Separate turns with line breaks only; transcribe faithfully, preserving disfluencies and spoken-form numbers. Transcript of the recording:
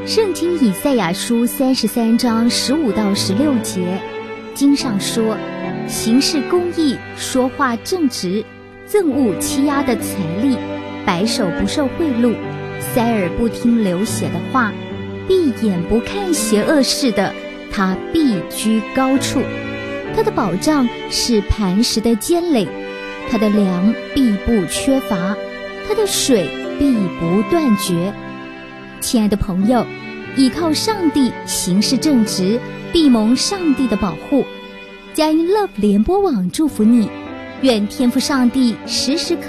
圣经以赛亚书三十三章十五到十六节，经上说，行事公义，说话正直，憎恶欺压的财力，白手不受贿赂，塞耳不听流血的话，闭眼不看邪恶事的，他必居高处。他的保障是磐石的坚垒，他的粮必不缺乏，他的水必不断绝。亲爱的朋友，依靠上帝行事正直，必蒙上帝的保护。佳音 Love 联播网祝福你，愿天父上帝时时刻